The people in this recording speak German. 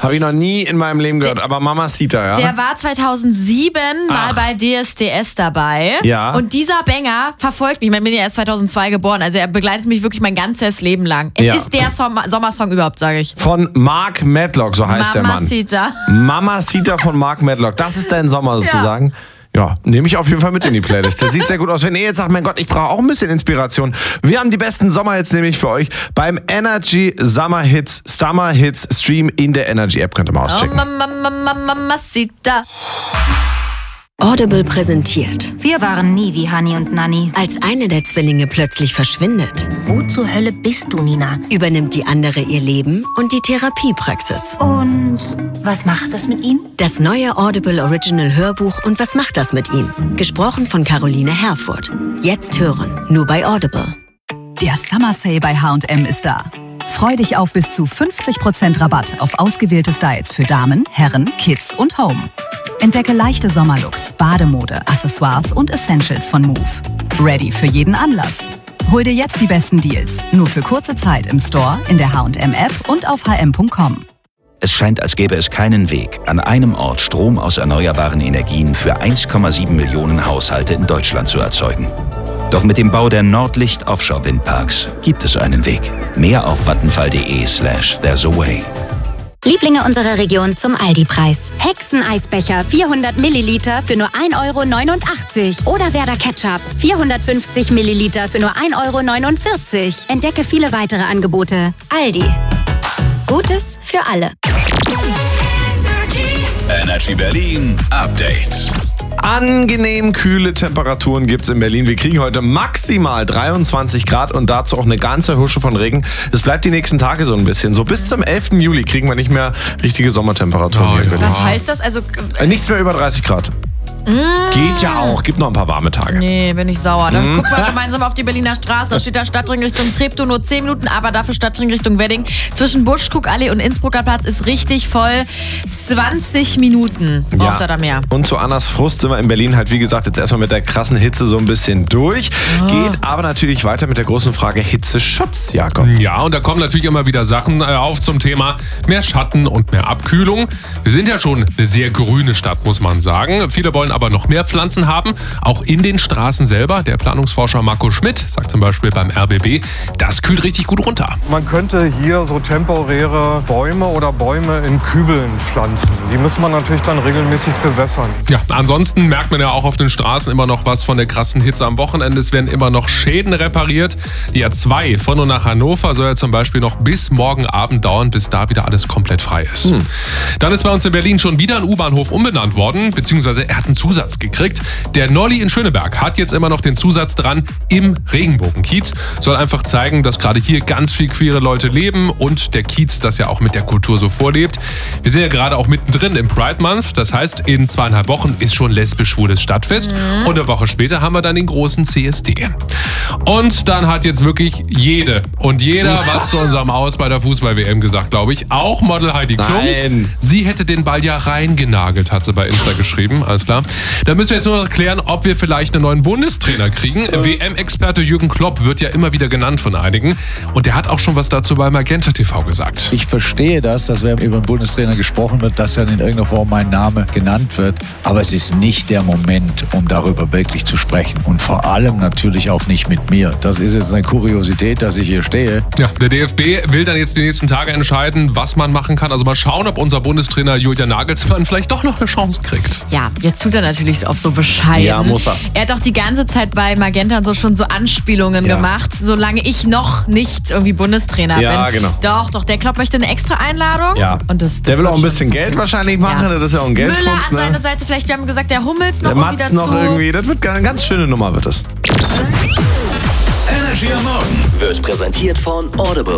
Habe ich noch nie in meinem Leben gehört, aber Mamacita, ja? Der war 2007 mal bei DSDS dabei. Ja. Und dieser Banger verfolgt mich. Ich bin ja erst 2002 geboren, also er begleitet mich wirklich mein ganzes Leben lang. Es ist der Sommersong überhaupt, sage ich. Von Mark Medlock, so heißt Mamacita. der Mann. Mamacita von Mark Medlock. Das ist dein Sommer sozusagen. Ja, nehme ich auf jeden Fall mit in die Playlist. Der sieht sehr gut aus. Wenn ihr jetzt sagt, mein Gott, ich brauche auch ein bisschen Inspiration. Wir haben die besten Sommerhits nämlich für euch beim Energy Summer Hits Stream in der Energy App. Könnt ihr mal auschecken. Mamacita. Audible präsentiert. Wir waren nie wie Hani und Nanni. Als eine der Zwillinge plötzlich verschwindet, Wo zur Hölle bist du, Nina? übernimmt die andere ihr Leben und die Therapiepraxis. Und was macht das mit ihm? Das neue Audible Original Hörbuch und was macht das mit ihm? Gesprochen von Caroline Herfurth. Jetzt hören, nur bei Audible. Der Summer Sale bei H&M ist da. Freu dich auf bis zu 50% Rabatt auf ausgewählte Styles für Damen, Herren, Kids und Home. Entdecke leichte Sommerlooks, Bademode, Accessoires und Essentials von Move. Ready für jeden Anlass. Hol dir jetzt die besten Deals. Nur für kurze Zeit im Store, in der H&M-App und auf hm.com. Es scheint, als gäbe es keinen Weg, an einem Ort Strom aus erneuerbaren Energien für 1,7 Millionen Haushalte in Deutschland zu erzeugen. Doch mit dem Bau der Nordlicht Offshore Windparks gibt es einen Weg. Mehr auf vattenfall.de/there's a way. Lieblinge unserer Region zum Aldi-Preis. Hexeneisbecher 400 Milliliter für nur 1,89 € oder Werder Ketchup 450 Milliliter für nur 1,49 €. Entdecke viele weitere Angebote. Aldi. Gutes für alle. Energy Berlin Update. Angenehm kühle Temperaturen gibt's in Berlin. Wir kriegen heute maximal 23 Grad und dazu auch eine ganze Husche von Regen. Das bleibt die nächsten Tage so ein bisschen. So bis zum 11. Juli kriegen wir nicht mehr richtige Sommertemperaturen hier in Berlin. Was heißt das? Also Nichts mehr über 30 Grad. Geht ja auch. Gibt noch ein paar warme Tage. nee, bin ich sauer. Dann gucken wir gemeinsam auf die Berliner Straße. Da steht da Stadtring Richtung Treptow nur 10 Minuten, aber dafür Stadtring Richtung Wedding. Zwischen Buschkuckallee und Innsbrucker Platz ist richtig voll. 20 Minuten braucht er da mehr. Und zu Annas Frust sind wir in Berlin halt, wie gesagt, jetzt erstmal mit der krassen Hitze so ein bisschen durch. Geht aber natürlich weiter mit der großen Frage Hitzeschutz, Jakob. Ja, und da kommen natürlich immer wieder Sachen auf zum Thema mehr Schatten und mehr Abkühlung. Wir sind ja schon eine sehr grüne Stadt, muss man sagen. Viele wollen aber noch mehr Pflanzen haben, auch in den Straßen selber. Der Planungsforscher Marco Schmidt sagt zum Beispiel beim RBB, das kühlt richtig gut runter. Man könnte hier so temporäre Bäume oder Bäume in Kübeln pflanzen. Die muss man natürlich dann regelmäßig bewässern. Ja, ansonsten merkt man ja auch auf den Straßen immer noch was von der krassen Hitze am Wochenende. Es werden immer noch Schäden repariert. Die A2 von und nach Hannover soll ja zum Beispiel noch bis morgen Abend dauern, bis da wieder alles komplett frei ist. Dann ist bei uns in Berlin schon wieder ein U-Bahnhof umbenannt worden, beziehungsweise er hat einen Zusatz gekriegt. Der Nolli in Schöneberg hat jetzt immer noch den Zusatz dran, im Regenbogenkiez. Soll einfach zeigen, dass gerade hier ganz viel queere Leute leben und der Kiez das ja auch mit der Kultur so vorlebt. Wir sind ja gerade auch mittendrin im Pride Month. Das heißt, in 2,5 Wochen ist schon lesbisch-schwules Stadtfest. Und eine Woche später haben wir dann den großen CSD. Und dann hat jetzt wirklich jede und jeder was zu unserem Aus bei der Fußball-WM gesagt, glaube ich. Auch Model Heidi Klum. Nein. Sie hätte den Ball ja reingenagelt, hat sie bei Insta geschrieben. Alles klar. Da müssen wir jetzt nur noch klären, ob wir vielleicht einen neuen Bundestrainer kriegen. WM-Experte Jürgen Klopp wird ja immer wieder genannt von einigen. Und der hat auch schon was dazu bei Magenta TV gesagt. Ich verstehe das, dass wenn über einen Bundestrainer gesprochen wird, dass dann in irgendeiner Form mein Name genannt wird. Aber es ist nicht der Moment, um darüber wirklich zu sprechen. Und vor allem natürlich auch nicht mit mir. Das ist jetzt eine Kuriosität, dass ich hier stehe. Ja, der DFB will dann jetzt die nächsten Tage entscheiden, was man machen kann. Also mal schauen, ob unser Bundestrainer Julian Nagelsmann vielleicht doch noch eine Chance kriegt. Ja, jetzt tut er natürlich auf so bescheiden. Ja, muss er. Er hat auch die ganze Zeit bei Magenta und so schon so Anspielungen gemacht, solange ich noch nicht irgendwie Bundestrainer bin. Ja, genau. Doch, der Klopp möchte eine extra Einladung. Ja. Und das Der will wird auch ein schon bisschen Geld passieren. wahrscheinlich machen. Ja. Das ist ja auch ein Müller Geldfuchs. an seiner Seite, vielleicht, wir haben gesagt, der Hummels noch Der irgendwie Matz dazu. noch irgendwie. Das wird eine ganz schöne Nummer, wird das. Energy am Morgen Wird präsentiert von Audible.